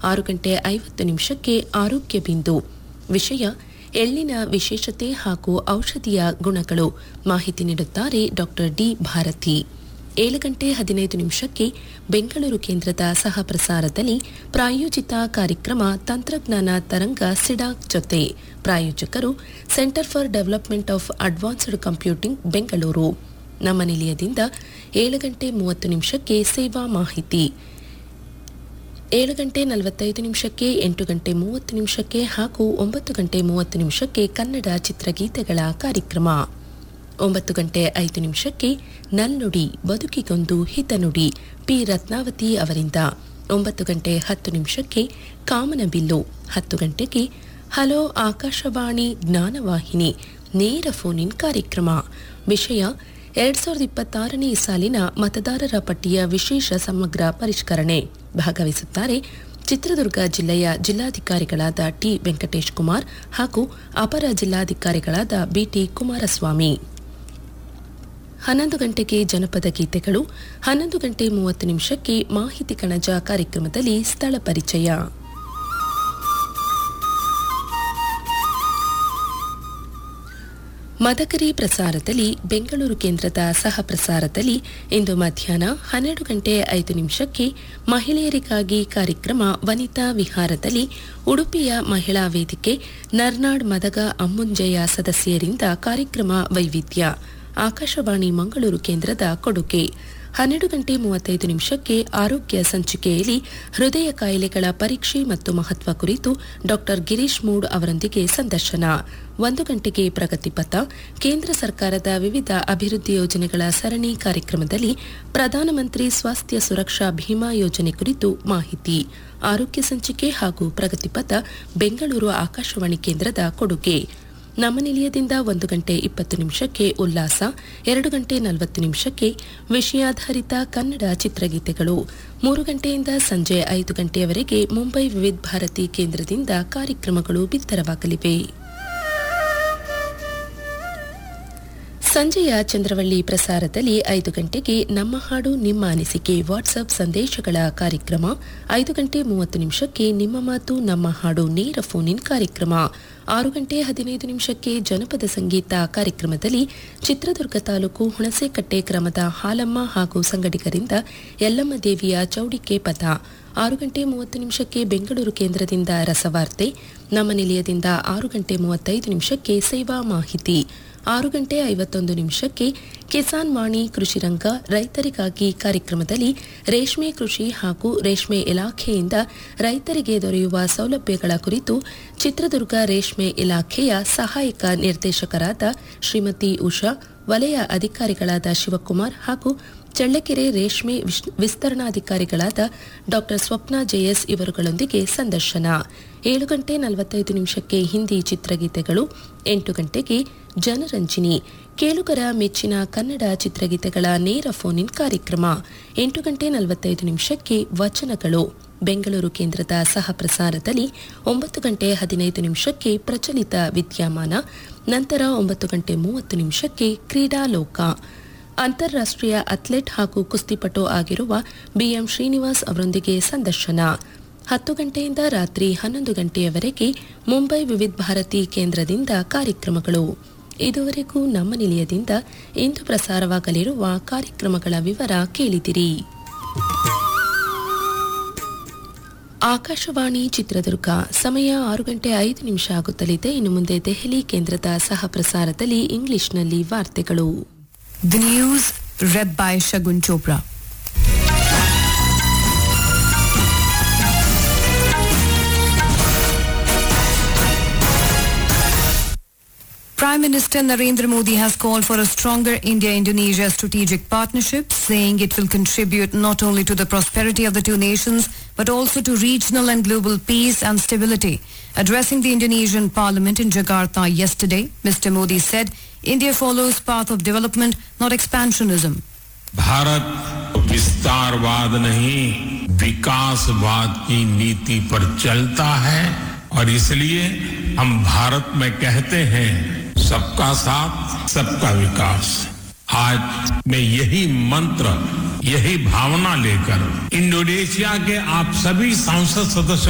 6:50 ಆರೋಗ್ಯ ಬಿಂದು. ವಿಷಯ ಎಳ್ಳಿನ ವಿಶೇಷತೆ ಹಾಗೂ ಔಷಧಿಯ ಗುಣಗಳು. ಮಾಹಿತಿ ನೀಡುತ್ತಾರೆ ಡಾಕ್ಟರ್ ಡಿ ಭಾರತಿ. 7:15 ಬೆಂಗಳೂರು ಕೇಂದ್ರದ ಸಹ ಪ್ರಸಾರದಲ್ಲಿ ಪ್ರಾಯೋಜಿತ ಕಾರ್ಯಕ್ರಮ ತಂತ್ರಜ್ಞಾನ ತರಂಗ ಸಿಡಾಕ್ ಜೊತೆ. ಪ್ರಾಯೋಜಕರು centre for development of advanced computing Bengaluru. ನಮ್ಮ ನಿಲಯದಿಂದ 7:30 ಸೇವಾ ಮಾಹಿತಿ. 7:45 8:30 ಹಾಗೂ 9:30 ಕನ್ನಡ ಚಿತ್ರಗೀತೆಗಳ ಕಾರ್ಯಕ್ರಮ. 9:05 ನಲ್ನುಡಿ ಬದುಕಿಗೊಂದು ಹಿತನುಡಿ ಪಿ ರತ್ನಾವತಿ ಅವರಿಂದ. 9:10 ಕಾಮನಬಿಲ್ಲು. 10 ಹಲೋ ಆಕಾಶವಾಣಿ ಜ್ಞಾನವಾಹಿನಿ ನೇರ ಫೋನ್ ಇನ್ ಕಾರ್ಯಕ್ರಮ. ವಿಷಯ 2026ನೇ ಸಾಲಿನ ಮತದಾರರ ಪಟ್ಟಿಯ ವಿಶೇಷ ಸಮಗ್ರ ಪರಿಷ್ಕರಣೆ. ಭಾಗವಹಿಸುತ್ತಾರೆ ಚಿತ್ರದುರ್ಗ ಜಿಲ್ಲೆಯ ಜಿಲ್ಲಾಧಿಕಾರಿಗಳಾದ ಟಿ ವೆಂಕಟೇಶ್ ಕುಮಾರ್ ಹಾಗೂ ಅಪರ ಜಿಲ್ಲಾಧಿಕಾರಿಗಳಾದ ಬಿಟಿ ಕುಮಾರಸ್ವಾಮಿ. 11 ಜನಪದ ಗೀತೆಗಳು. 11:30 ಮಾಹಿತಿ ಕಣಜ ಕಾರ್ಯಕ್ರಮದಲ್ಲಿ ಸ್ಥಳ ಪರಿಚಯ. ಮದಕರಿ ಪ್ರಸಾರದಲ್ಲಿ ಬೆಂಗಳೂರು ಕೇಂದ್ರದ ಸಹ ಪ್ರಸಾರದಲ್ಲಿ ಇಂದು ಮಧ್ಯಾಹ್ನ 12:05 ಮಹಿಳೆಯರಿಗಾಗಿ ಕಾರ್ಯಕ್ರಮ ವನಿತಾ ವಿಹಾರದಲ್ಲಿ ಉಡುಪಿಯ ಮಹಿಳಾ ವೇದಿಕೆ ನರ್ನಾಡ್ ಮದಗ ಅಮ್ಮುಂಜೆಯ ಸದಸ್ಯರಿಂದ ಕಾರ್ಯಕ್ರಮ ವೈವಿಧ್ಯ. ಆಕಾಶವಾಣಿ ಮಂಗಳೂರು ಕೇಂದ್ರದ ಕೊಡುಗೆ. 12:35 ಆರೋಗ್ಯ ಸಂಚಿಕೆಯಲ್ಲಿ ಹೃದಯ ಕಾಯಿಲೆಗಳ ಪರೀಕ್ಷೆ ಮತ್ತು ಮಹತ್ವ ಕುರಿತು ಡಾಕ್ಟರ್ ಗಿರೀಶ್ ಮೂಡ್ ಅವರೊಂದಿಗೆ ಸಂದರ್ಶನ. 1 ಪ್ರಗತಿಪಥ. ಕೇಂದ್ರ ಸರ್ಕಾರದ ವಿವಿಧ ಅಭಿವೃದ್ಧಿ ಯೋಜನೆಗಳ ಸರಣಿ ಕಾರ್ಯಕ್ರಮದಲ್ಲಿ ಪ್ರಧಾನಮಂತ್ರಿ ಸ್ವಾಸ್ಥ್ಯ ಸುರಕ್ಷಾ ಭೀಮಾ ಯೋಜನೆ ಕುರಿತು ಮಾಹಿತಿ. ಆರೋಗ್ಯ ಸಂಚಿಕೆ ಹಾಗೂ ಪ್ರಗತಿಪಥ ಬೆಂಗಳೂರು ಆಕಾಶವಾಣಿ ಕೇಂದ್ರದ ಕೊಡುಗೆ. ನಮ್ಮ ನಿಲಯದಿಂದ 1:20 ಉಲ್ಲಾಸ. 2:40 ವಿಷಯಾಧಾರಿತ ಕನ್ನಡ ಚಿತ್ರಗೀತೆಗಳು. 3 ಗಂಟೆಯಿಂದ ಸಂಜೆ 5 ಗಂಟೆಯವರೆಗೆ ಮುಂಬೈ ವಿವಿಧ ಭಾರತಿ ಕೇಂದ್ರದಿಂದ ಕಾರ್ಯಕ್ರಮಗಳು ಬಿತ್ತರವಾಗಲಿವೆ. ಸಂಜೆಯ ಚಂದ್ರವಳ್ಳಿ ಪ್ರಸಾರದಲ್ಲಿ 5 ಗಂಟೆಗೆ ನಮ್ಮ ಹಾಡು ನಿಮ್ಮ ಅನಿಸಿಕೆ ವಾಟ್ಸ್ಆಪ್ ಸಂದೇಶಗಳ ಕಾರ್ಯಕ್ರಮ. 5:30 ನಿಮ್ಮ ಮಾತು ನಮ್ಮ ಹಾಡು ನೇರ ಫೋನ್ ಇನ್ ಕಾರ್ಯಕ್ರಮ. 6:15 ಜನಪದ ಸಂಗೀತ ಕಾರ್ಯಕ್ರಮದಲ್ಲಿ ಚಿತ್ರದುರ್ಗ ತಾಲೂಕು ಹುಣಸೇಕಟ್ಟೆ ಗ್ರಾಮದ ಹಾಲಮ್ಮ ಹಾಗೂ ಸಂಗಡಿಗರಿಂದ ಯಲ್ಲಮ್ಮ ದೇವಿಯ ಚೌಡಿಕೆ ಪದ. 6:30 ಬೆಂಗಳೂರು ಕೇಂದ್ರದಿಂದ ರಸವಾರ್ತೆ. ನಮ್ಮ ನಿಲಯದಿಂದ 6:35 ಸೇವಾ ಮಾಹಿತಿ. 6:51 ಕಿಸಾನ್ ವಾಣಿ ಕೃಷಿರಂಗ ರೈತರಿಗಾಗಿ ಕಾರ್ಯಕ್ರಮದಲ್ಲಿ ರೇಷ್ಮೆ ಕೃಷಿ ಹಾಗೂ ರೇಷ್ಮೆ ಇಲಾಖೆಯಿಂದ ರೈತರಿಗೆ ದೊರೆಯುವ ಸೌಲಭ್ಯಗಳ ಕುರಿತು ಚಿತ್ರದುರ್ಗ ರೇಷ್ಮೆ ಇಲಾಖೆಯ ಸಹಾಯಕ ನಿರ್ದೇಶಕರಾದ ಶ್ರೀಮತಿ ಉಷಾ, ವಲಯ ಅಧಿಕಾರಿಗಳಾದ ಶಿವಕುಮಾರ್ ಹಾಗೂ ಚಳ್ಳಕೆರೆ ರೇಷ್ಮೆ ವಿಸ್ತರಣಾಧಿಕಾರಿಗಳಾದ ಡಾಕ್ಟರ್ ಸ್ವಪ್ನ ಜೆಎಸ್ ಇವರುಗಳೊಂದಿಗೆ ಸಂದರ್ಶನ. 7:45 ಹಿಂದಿ ಚಿತ್ರಗೀತೆಗಳು. 8 ಗಂಟೆಗೆ ಜನರಂಜಿನಿ ಕೇಳುಗರ ಮೆಚ್ಚಿನ ಕನ್ನಡ ಚಿತ್ರಗೀತೆಗಳ ನೇರ ಫೋನ್ ಇನ್ ಕಾರ್ಯಕ್ರಮ. 8:45 ವಚನಗಳು ಬೆಂಗಳೂರು ಕೇಂದ್ರದ ಸಹ ಪ್ರಸಾರದಲ್ಲಿ. 9:15 ಪ್ರಚಲಿತ ವಿದ್ಯಮಾನ. ನಂತರ 9:30 ಕ್ರೀಡಾಲೋಕ. ಅಂತಾರಾಷ್ಟ್ರೀಯ ಅಥ್ಲೆಟ್ ಹಾಗೂ ಕುಸ್ತಿಪಟು ಆಗಿರುವ ಬಿಎಂ ಶ್ರೀನಿವಾಸ್ ಅವರೊಂದಿಗೆ ಸಂದರ್ಶನ. 10 ಗಂಟೆಯಿಂದ ರಾತ್ರಿ 11 ಗಂಟೆಯವರೆಗೆ ಮುಂಬೈ ವಿವಿಧ ಭಾರತಿ ಕೇಂದ್ರದಿಂದ ಕಾರ್ಯಕ್ರಮಗಳು. ಇದುವರೆಗೂ ನಮ್ಮ ನಿಲಯದಿಂದ ಇಂದು ಪ್ರಸಾರವಾಗಲಿರುವ ಕಾರ್ಯಕ್ರಮಗಳ ವಿವರ ಕೇಳಿದಿರಿ. ಆಕಾಶವಾಣಿ ಚಿತ್ರದುರ್ಗ. ಸಮಯ 6:05 ಆಗುತ್ತಲಿದೆ. ಇನ್ನು ಮುಂದೆ ದೆಹಲಿ ಕೇಂದ್ರದ ಸಹ ಪ್ರಸಾರದಲ್ಲಿ ಇಂಗ್ಲಿಷ್ನಲ್ಲಿ ವಾರ್ತೆಗಳು. The news read by Shagun Chopra. Prime Minister Narendra Modi has called for a stronger India-Indonesia strategic partnership, saying it will contribute not only to the prosperity of the two nations, but also to regional and global peace and stability. Addressing the Indonesian Parliament in Jakarta yesterday, Mr. Modi said, India follows path of development, not expansionism. Bharat विस्तारवाद नहीं, विकासवाद की नीति पर चलता है और इसलिए हम भारत में कहते हैं सबका साथ सबका विकास. आज मैं यही मंत्र, यही भावना लेकर इंडोनेशिया के आप सभी सांसद सदस्यों